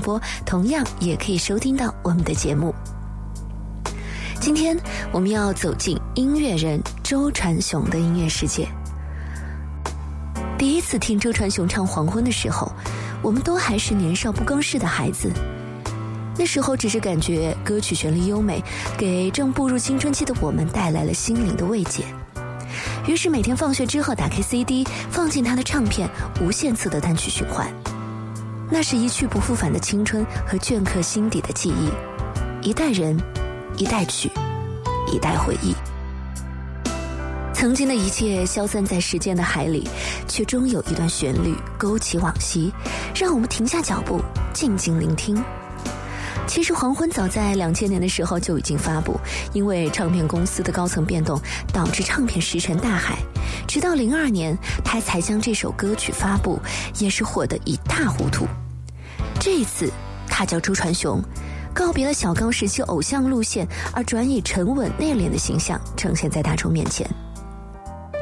播，同样也可以收听到我们的节目。今天我们要走进音乐人周传雄的音乐世界。第一次听周传雄唱《黄昏》的时候，我们都还是年少不更事的孩子。那时候只是感觉歌曲旋律优美，给正步入青春期的我们带来了心灵的慰藉。于是每天放学之后打开 CD， 放进他的唱片，无限次的单曲循环。那是一去不复返的青春和镌刻心底的记忆，一代人，一代曲，一代回忆。曾经的一切消散在时间的海里，却终有一段旋律勾起往昔，让我们停下脚步，静静聆听。其实《黄昏》早在2000年的时候就已经发布，因为唱片公司的高层变动，导致唱片石沉大海。直到02年，他才将这首歌曲发布，也是火得一塌糊涂。这一次，他叫周传雄，告别了小刚时期偶像路线，而转以沉稳内敛的形象呈现在大众面前。